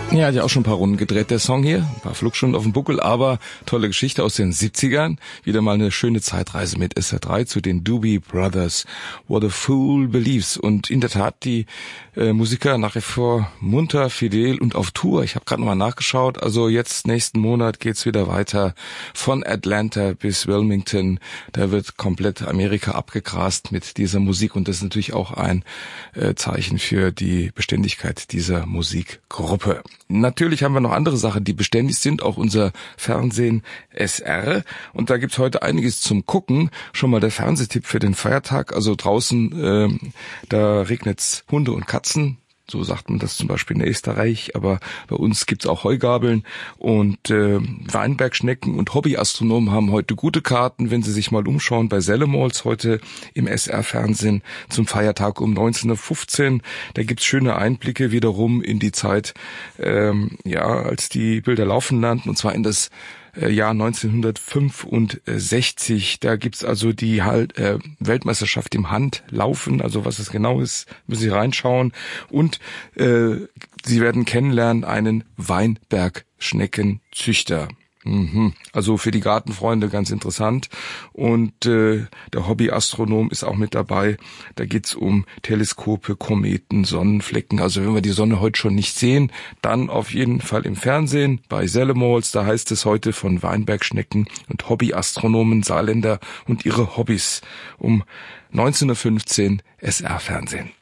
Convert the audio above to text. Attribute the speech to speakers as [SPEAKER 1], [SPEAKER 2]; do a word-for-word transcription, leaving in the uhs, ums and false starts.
[SPEAKER 1] Ja, hat ja auch schon ein paar Runden gedreht, der Song hier. Ein paar Flugstunden auf dem Buckel, aber tolle Geschichte aus den siebzigern. Wieder mal eine schöne Zeitreise mit S R drei zu den Doobie Brothers. What a Fool Believes. Und in der Tat, die äh, Musiker nach wie vor munter, fidel und auf Tour. Ich habe gerade nochmal nachgeschaut. Also jetzt nächsten Monat geht's wieder weiter von Atlanta bis Wilmington. Da wird komplett Amerika abgegrast mit dieser Musik. Und das ist natürlich auch ein äh, Zeichen für die Beständigkeit dieser Musikgruppe. Natürlich haben wir noch andere Sachen, die beständig sind, auch unser Fernsehen S R. Und da gibt's heute einiges zum Gucken. Schon mal der Fernsehtipp für den Feiertag. Also draußen, äh, da regnet's Hunde und Katzen. So sagt man das zum Beispiel in Österreich, aber bei uns gibt's auch Heugabeln und äh, Weinbergschnecken und Hobbyastronomen haben heute gute Karten, wenn sie sich mal umschauen bei Sellemols heute im S R-Fernsehen zum Feiertag um neunzehn Uhr fünfzehn. Da gibt's schöne Einblicke wiederum in die Zeit, ähm, ja, als die Bilder laufen lernten, und zwar in das Jahr neunzehnhundertfünfundsechzig. Da gibt's also die halt, äh, Weltmeisterschaft im Handlaufen, also was es genau ist, müssen Sie reinschauen. Und äh, Sie werden kennenlernen einen Weinbergschneckenzüchter. Mhm. Also für die Gartenfreunde ganz interessant. Und äh, der Hobbyastronom ist auch mit dabei. Da geht's um Teleskope, Kometen, Sonnenflecken. Also wenn wir die Sonne heute schon nicht sehen, dann auf jeden Fall im Fernsehen bei Sellemols. Da heißt es heute von Weinbergschnecken und Hobbyastronomen, Saarländer und ihre Hobbys um neunzehn Uhr fünfzehn S R-Fernsehen.